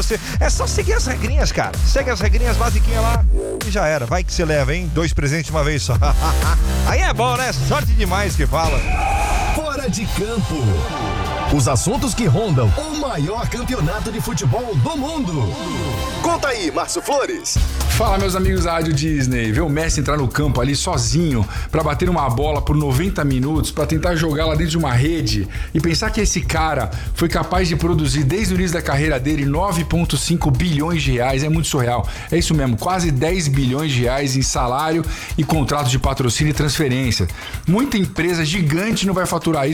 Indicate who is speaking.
Speaker 1: É só seguir as regrinhas, cara. Segue as regrinhas basiquinhas lá e já era. Vai que você leva, hein? 2 presentes de uma vez só. Aí é bom, né? Sorte demais que fala.
Speaker 2: Fora de campo. Os assuntos que rondam o maior campeonato de futebol do mundo. Conta aí, Márcio Flores.
Speaker 3: Fala, meus amigos da Rádio Disney. Ver o Messi entrar no campo ali sozinho pra bater uma bola por 90 minutos, pra tentar jogar lá dentro de uma rede e pensar que esse cara foi capaz de produzir desde o início da carreira dele 9,5 bilhões de reais, é muito surreal. É isso mesmo, quase 10 bilhões de reais em salário e contratos de patrocínio e transferência. Muita empresa gigante não vai faturar isso